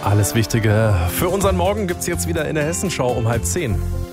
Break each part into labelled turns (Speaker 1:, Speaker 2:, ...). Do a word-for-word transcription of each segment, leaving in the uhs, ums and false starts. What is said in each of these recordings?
Speaker 1: Alles Wichtige für unseren Morgen gibt's jetzt wieder in der Hessenschau um halb zehn.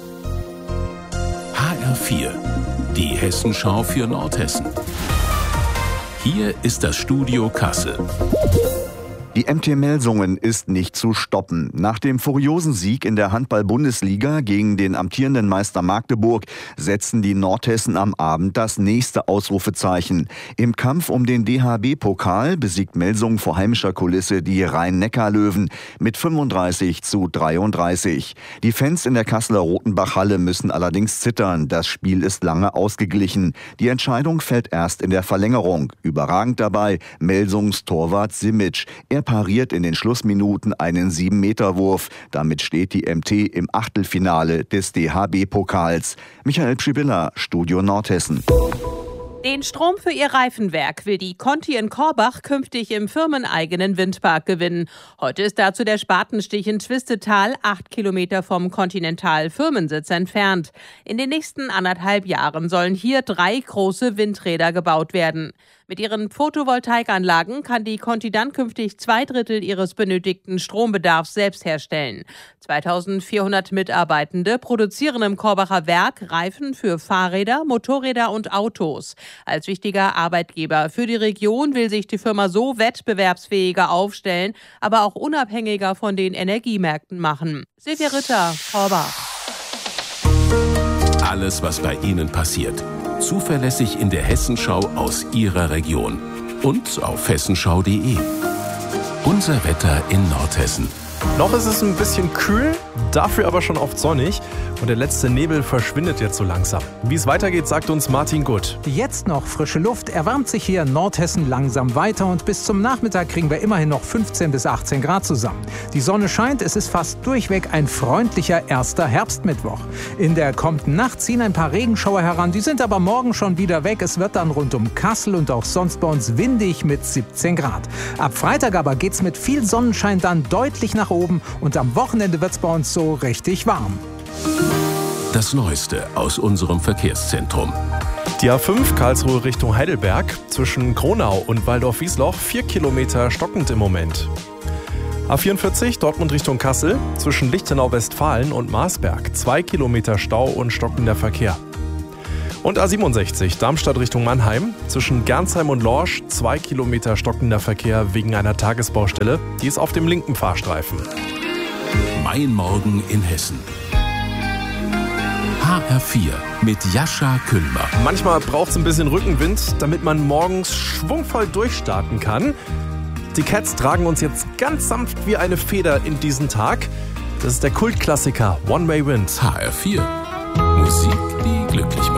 Speaker 2: H R vier, die Hessenschau für Nordhessen. Hier ist das Studio Kassel.
Speaker 3: Die M T Melsungen ist nicht zu stoppen. Nach dem furiosen Sieg in der Handball-Bundesliga gegen den amtierenden Meister Magdeburg setzen die Nordhessen am Abend das nächste Ausrufezeichen. Im Kampf um den D H B-Pokal besiegt Melsungen vor heimischer Kulisse die Rhein-Neckar-Löwen mit fünfunddreißig zu dreiunddreißig. Die Fans in der Kasseler Rotenbach-Halle müssen allerdings zittern. Das Spiel ist lange ausgeglichen. Die Entscheidung fällt erst in der Verlängerung. Überragend dabei Melsungs Torwart Simic. Er pariert in den Schlussminuten einen sieben Meter Wurf. Damit steht die M T im Achtelfinale des D H B-Pokals. Michael Pschibilla, Studio Nordhessen.
Speaker 4: Den Strom für ihr Reifenwerk will die Conti in Korbach künftig im firmeneigenen Windpark gewinnen. Heute ist dazu der Spatenstich in Twistetal, acht Kilometer vom Continental-Firmensitz entfernt. In den nächsten anderthalb Jahren sollen hier drei große Windräder gebaut werden. Mit ihren Photovoltaikanlagen kann die Conti dann künftig zwei Drittel ihres benötigten Strombedarfs selbst herstellen. zweitausendvierhundert Mitarbeitende produzieren im Korbacher Werk Reifen für Fahrräder, Motorräder und Autos. Als wichtiger Arbeitgeber für die Region will sich die Firma so wettbewerbsfähiger aufstellen, aber auch unabhängiger von den Energiemärkten machen. Silvia Ritter, Korbach.
Speaker 2: Alles, was bei Ihnen passiert. Zuverlässig in der Hessenschau aus Ihrer Region. Und auf hessenschau punkt de. Unser Wetter in Nordhessen.
Speaker 1: Noch ist es ein bisschen kühl, dafür aber schon oft sonnig. Und der letzte Nebel verschwindet jetzt so langsam. Wie es weitergeht, sagt uns Martin Gutt.
Speaker 5: Jetzt noch frische Luft, erwärmt sich hier in Nordhessen langsam weiter und bis zum Nachmittag kriegen wir immerhin noch fünfzehn bis achtzehn Grad zusammen. Die Sonne scheint, es ist fast durchweg ein freundlicher erster Herbstmittwoch. In der kommenden Nacht ziehen ein paar Regenschauer heran, die sind aber morgen schon wieder weg. Es wird dann rund um Kassel und auch sonst bei uns windig mit siebzehn Grad. Ab Freitag aber geht's mit viel Sonnenschein dann deutlich nach oben und am Wochenende wird's bei uns so richtig warm.
Speaker 2: Das Neueste aus unserem Verkehrszentrum.
Speaker 1: Die A fünf Karlsruhe Richtung Heidelberg zwischen Kronau und Waldorf-Wiesloch vier Kilometer stockend im Moment. A vierundvierzig Dortmund Richtung Kassel zwischen Lichtenau-Westfalen und Marsberg zwei Kilometer Stau und stockender Verkehr. Und A siebenundsechzig Darmstadt Richtung Mannheim zwischen Gernsheim und Lorsch zwei Kilometer stockender Verkehr wegen einer Tagesbaustelle. Die ist auf dem linken Fahrstreifen.
Speaker 2: Mein Morgen in Hessen. H R vier mit Jascha Küllmer.
Speaker 1: Manchmal braucht es ein bisschen Rückenwind, damit man morgens schwungvoll durchstarten kann. Die Cats tragen uns jetzt ganz sanft wie eine Feder in diesen Tag. Das ist der Kultklassiker One Way Wind.
Speaker 2: H R vier. Musik, die glücklich macht.